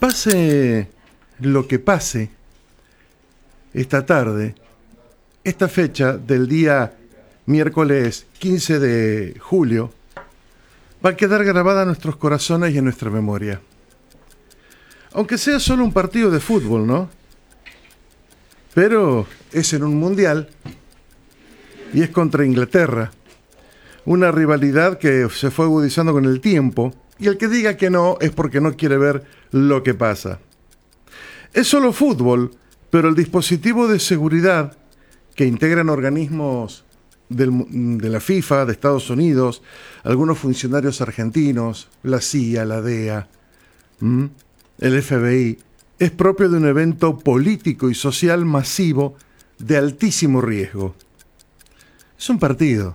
Pase lo que pase esta tarde, esta fecha del día miércoles 15 de julio, va a quedar grabada en nuestros corazones y en nuestra memoria. Aunque sea solo un partido de fútbol, ¿no? Pero es en un mundial y es contra Inglaterra. Una rivalidad que se fue agudizando con el tiempo, y el que diga que no es porque no quiere ver lo que pasa. Es solo fútbol, pero el dispositivo de seguridad que integran organismos de la FIFA, de Estados Unidos, algunos funcionarios argentinos, la CIA, la DEA, el FBI, es propio de un evento político y social masivo de altísimo riesgo. Es un partido.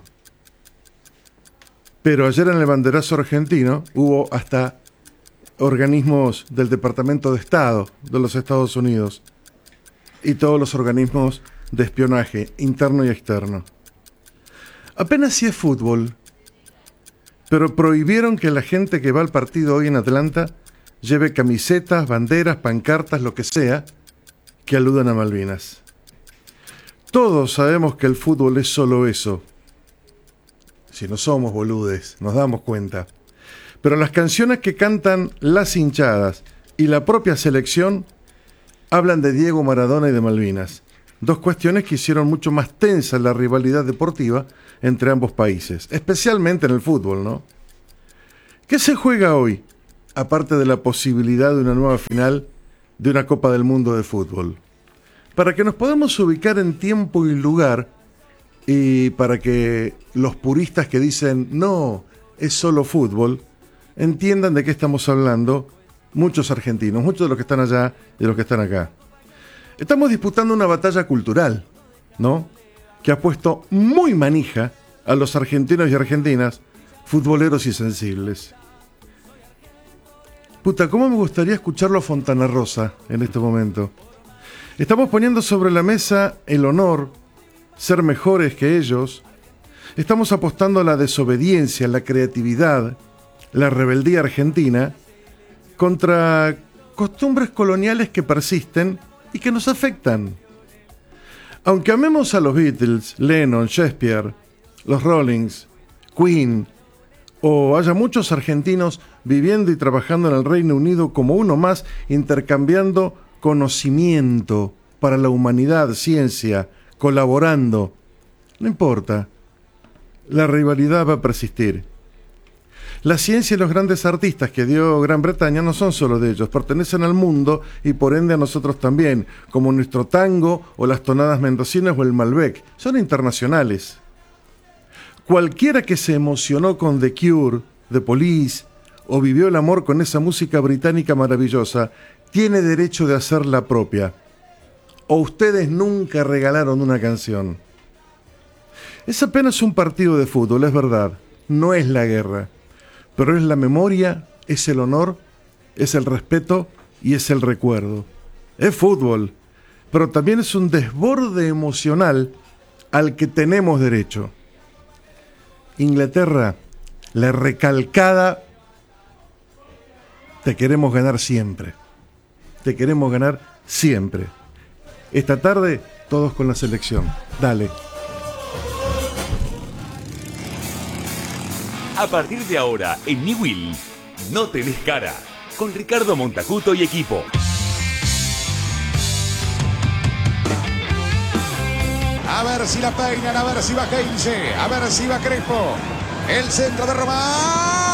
Pero ayer en el banderazo argentino hubo hasta organismos del Departamento de Estado de los Estados Unidos y todos los organismos de espionaje interno y externo. Apenas si es fútbol, pero prohibieron que la gente que va al partido hoy en Atlanta lleve camisetas, banderas, pancartas, lo que sea, que aludan a Malvinas. Todos sabemos que el fútbol es solo eso. Si no somos boludes, nos damos cuenta. Pero las canciones que cantan las hinchadas y la propia selección hablan de Diego Maradona y de Malvinas. Dos cuestiones que hicieron mucho más tensa la rivalidad deportiva entre ambos países, especialmente en el fútbol, ¿no? ¿Qué se juega hoy, aparte de la posibilidad de una nueva final de una Copa del Mundo de fútbol? Para que nos podamos ubicar en tiempo y lugar, y para que los puristas que dicen no, es solo fútbol, entiendan de qué estamos hablando muchos argentinos, muchos de los que están allá y de los que están acá. Estamos disputando una batalla cultural, ¿no? Que ha puesto muy manija a los argentinos y argentinas, futboleros y sensibles. Puta, ¿cómo me gustaría escucharlo a Fontana Rosa en este momento? Estamos poniendo sobre la mesa el honor, ser mejores que ellos. Estamos apostando a la desobediencia, la creatividad, la rebeldía argentina contra costumbres coloniales que persisten y que nos afectan. Aunque amemos a los Beatles, Lennon, Shakespeare, los Rollings, Queen, o haya muchos argentinos viviendo y trabajando en el Reino Unido como uno más, intercambiando conocimiento para la humanidad, ciencia, colaborando, no importa, la rivalidad va a persistir. La ciencia y los grandes artistas que dio Gran Bretaña no son solo de ellos, pertenecen al mundo y por ende a nosotros también, como nuestro tango o las tonadas mendocinas o el Malbec, son internacionales. Cualquiera que se emocionó con The Cure, The Police, o vivió el amor con esa música británica maravillosa, tiene derecho de hacer la propia. ¿O ustedes nunca regalaron una canción? Es apenas un partido de fútbol, es verdad, no es la guerra, pero es la memoria, es el honor, es el respeto y es el recuerdo. Es fútbol, pero también es un desborde emocional al que tenemos derecho. Inglaterra, la recalcada, te queremos ganar siempre. Te queremos ganar siempre. Esta tarde, todos con la selección. Dale. A partir de ahora, en Newell, no tenés cara. Con Ricardo Montacuto y equipo. A ver si la peinan, a ver si va Heinze, a ver si va Crespo. El centro de Román.